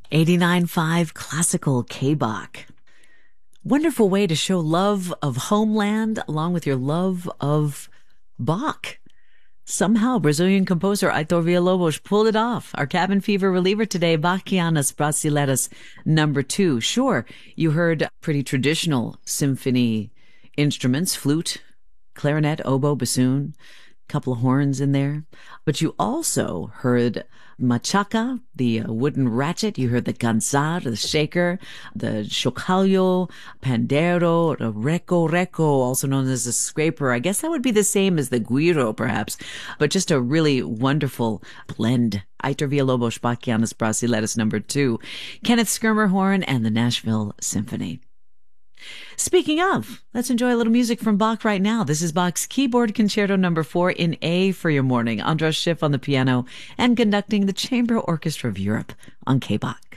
89.5 Classical K-Bach. Wonderful way to show love of homeland along with your love of Bach. Somehow, Brazilian composer Heitor Villa-Lobos pulled it off. Our cabin fever reliever today, Bachianas Brasileiras number 2. Sure, you heard pretty traditional symphony instruments, flute, clarinet, oboe, bassoon, couple of horns in there. But you also heard machaca, the wooden ratchet. You heard the ganzar, the shaker, the chocalho, pandero, the reco, also known as the scraper. I guess that would be the same as the guiro, perhaps, but just a really wonderful blend. Heitor Villa-Lobos, Bachianas Brasileiras number 2, Kenneth Schermerhorn, and the Nashville Symphony. Speaking of, let's enjoy a little music from Bach right now. This is Bach's Keyboard Concerto number 4 in A for your morning. Andras Schiff on the piano and conducting the Chamber Orchestra of Europe on K-Bach.